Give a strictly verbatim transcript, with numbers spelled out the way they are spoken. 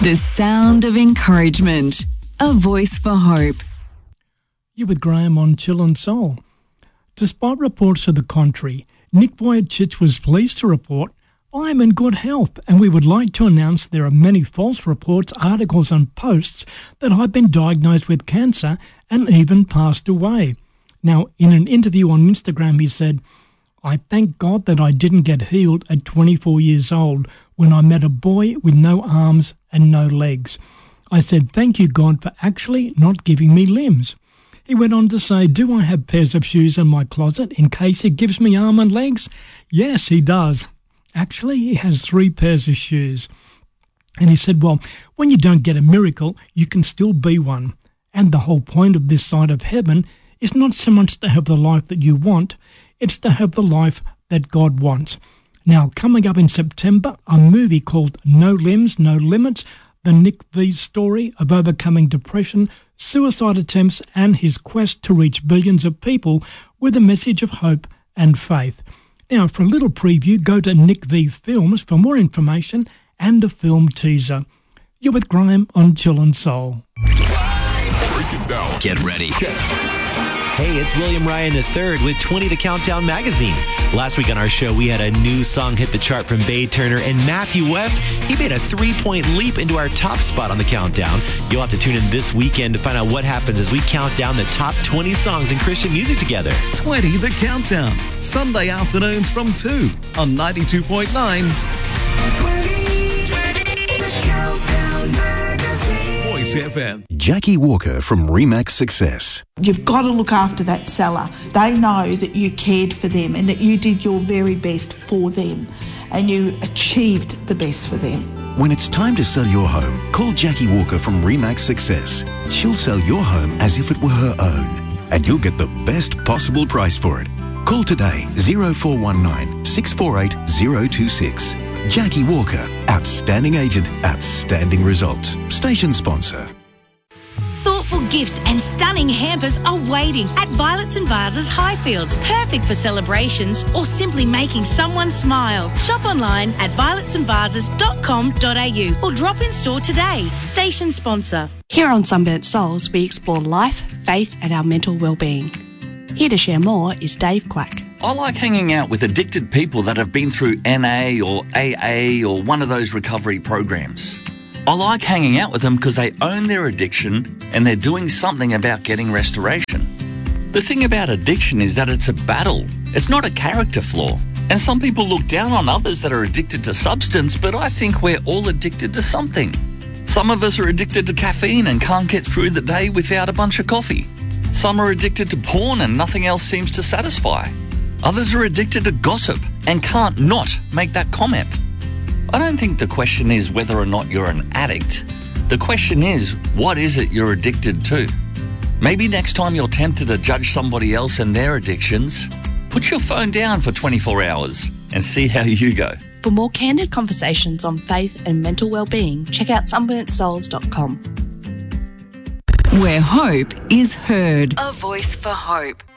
The sound of encouragement. A voice for hope. You're with Graham on Chill and Soul. Despite reports to the contrary, Nick Vujicic was pleased to report, "I am in good health, and we would like to announce there are many false reports, articles and posts that I've been diagnosed with cancer and even passed away." Now, in an interview on Instagram, he said, "I thank God that I didn't get healed at twenty-four years old when I met a boy with no arms and no legs. I said, thank you, God, for actually not giving me limbs." He went on to say, "Do I have pairs of shoes in my closet in case he gives me arm and legs?" Yes, he does. Actually, he has three pairs of shoes. And he said, well, when you don't get a miracle, you can still be one. And the whole point of this side of heaven is not so much to have the life that you want, it's to have the life that God wants. Now, coming up in September, a movie called No Limbs, No Limits, the Nick V story of overcoming depression, suicide attempts, and his quest to reach billions of people with a message of hope and faith. Now, for a little preview, go to Nick V Films for more information and a film teaser. You're with Graham on Chill and Soul. Break it down. Get ready. Hey, it's William Ryan the third with twenty The Countdown magazine. Last week on our show, we had a new song hit the chart from Bae Turner, and Matthew West, he made a three-point leap into our top spot on the countdown. You'll have to tune in this weekend to find out what happens as we count down the top twenty songs in Christian music together. twenty The Countdown, Sunday afternoons from two on ninety-two point nine. F M. Jackie Walker from Remax Success. You've got to look after that seller. They know that you cared for them and that you did your very best for them and you achieved the best for them. When it's time to sell your home, call Jackie Walker from Remax Success. She'll sell your home as if it were her own, and you'll get the best possible price for it. Call today, zero four one nine, six four eight, zero two six. Jackie Walker, outstanding agent, outstanding results. Station sponsor. Thoughtful gifts and stunning hampers are waiting at Violets and Vases Highfields. Perfect for celebrations or simply making someone smile. Shop online at violets and vases dot com dot a u or drop in store today. Station sponsor. Here on Sunburnt Souls, we explore life, faith and our mental well-being. Here to share more is Dave Quack. I like hanging out with addicted people that have been through N A or A A or one of those recovery programs. I like hanging out with them because they own their addiction and they're doing something about getting restoration. The thing about addiction is that it's a battle. It's not a character flaw. And some people look down on others that are addicted to substance, but I think we're all addicted to something. Some of us are addicted to caffeine and can't get through the day without a bunch of coffee. Some are addicted to porn and nothing else seems to satisfy. Others are addicted to gossip and can't not make that comment. I don't think the question is whether or not you're an addict. The question is, what is it you're addicted to? Maybe next time you're tempted to judge somebody else and their addictions, put your phone down for twenty-four hours and see how you go. For more candid conversations on faith and mental well-being, check out sunburnt souls dot com. Where hope is heard. A voice for hope.